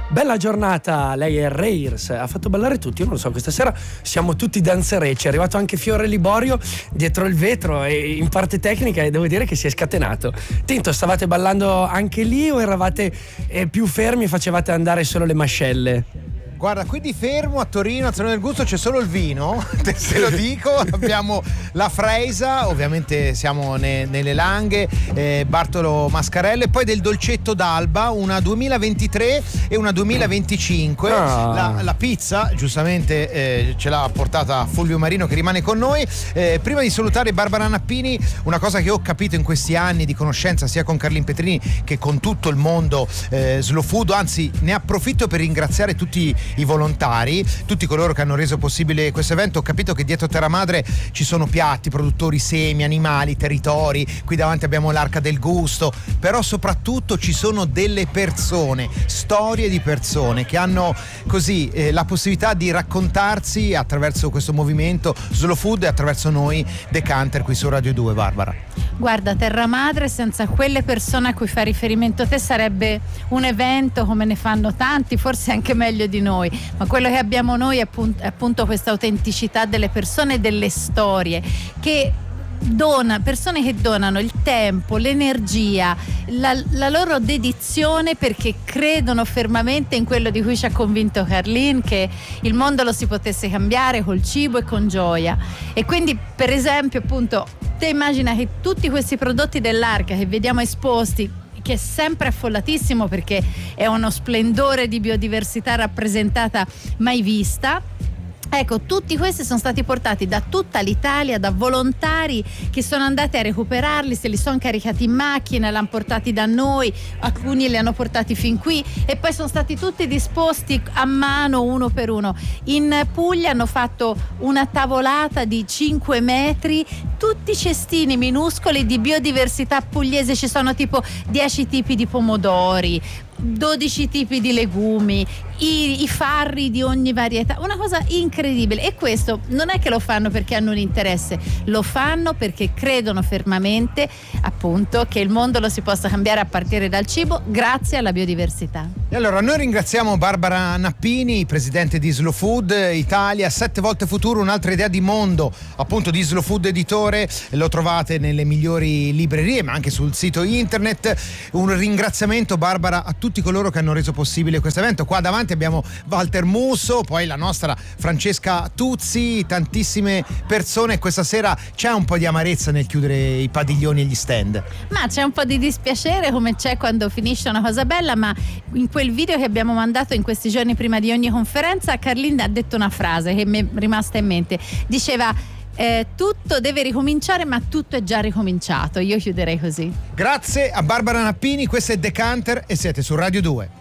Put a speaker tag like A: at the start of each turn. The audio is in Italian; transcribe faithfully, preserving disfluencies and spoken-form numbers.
A: Bella giornata, lei è Rairs, ha fatto ballare tutti, io non lo so, questa sera siamo tutti danzerecci, è arrivato anche Fiore Liborio dietro il vetro e in parte tecnica e devo dire che si è scatenato. Tinto, stavate ballando anche lì o eravate eh, più fermi e facevate andare solo le mascelle?
B: Guarda, qui di fermo a Torino, a Salone del Gusto, c'è solo il vino, te, te lo dico. Abbiamo la Freisa, ovviamente siamo ne, nelle Langhe, eh, Bartolo Mascarello, e poi del dolcetto d'Alba, una duemilaventitré e una duemilaventicinque.
A: Ah.
B: La, la pizza, giustamente, eh, ce l'ha portata Fulvio Marino, che rimane con noi. Eh, prima di salutare Barbara Nappini, una cosa che ho capito in questi anni di conoscenza sia con Carlin Petrini che con tutto il mondo eh, Slow Food, anzi ne approfitto per ringraziare tutti i volontari, tutti coloro che hanno reso possibile questo evento. Ho capito che dietro Terra Madre ci sono piatti, produttori, semi, animali, territori, qui davanti abbiamo l'Arca del Gusto, però soprattutto ci sono delle persone, storie di persone che hanno così eh, la possibilità di raccontarsi attraverso questo movimento Slow Food e attraverso noi Decanter qui su Radio due. Barbara,
C: guarda, Terra Madre senza quelle persone a cui fa riferimento te sarebbe un evento come ne fanno tanti, forse anche meglio di noi. Ma quello che abbiamo noi è appunto, è appunto questa autenticità delle persone e delle storie che dona, persone che donano il tempo, l'energia, la, la loro dedizione perché credono fermamente in quello di cui ci ha convinto Carlin, che il mondo lo si potesse cambiare col cibo e con gioia. E quindi, per esempio, appunto, te immagina che tutti questi prodotti dell'Arca che vediamo esposti, che è sempre affollatissimo perché è uno splendore di biodiversità rappresentata mai vista. Ecco, tutti questi sono stati portati da tutta l'Italia, da volontari che sono andati a recuperarli, se li sono caricati in macchina, li hanno portati da noi, alcuni li hanno portati fin qui e poi sono stati tutti disposti a mano uno per uno. In Puglia hanno fatto una tavolata di cinque metri, tutti cestini minuscoli di biodiversità pugliese, ci sono tipo dieci tipi di pomodori, dodici tipi di legumi, i, i farri di ogni varietà, una cosa incredibile. E questo non è che lo fanno perché hanno un interesse, lo fanno perché credono fermamente appunto che il mondo lo si possa cambiare a partire dal cibo grazie alla biodiversità.
B: E allora noi ringraziamo Barbara Nappini, presidente di Slow Food Italia. Sette volte futuro, un'altra idea di mondo appunto di Slow Food editore, lo trovate nelle migliori librerie ma anche sul sito internet. Un ringraziamento, Barbara, a tutti coloro che hanno reso possibile questo evento. Qua davanti abbiamo Walter Musso, poi la nostra Francesca Tuzzi, tantissime persone. Questa sera c'è un po' di amarezza nel chiudere i padiglioni e gli stand,
C: ma c'è un po' di dispiacere come c'è quando finisce una cosa bella. Ma in quel video che abbiamo mandato in questi giorni prima di ogni conferenza, Carlin ha detto una frase che mi è rimasta in mente, diceva Eh, tutto deve ricominciare ma tutto è già ricominciato. Io chiuderei così.
B: Grazie a Barbara Nappini, questo è Decanter e siete su Radio due.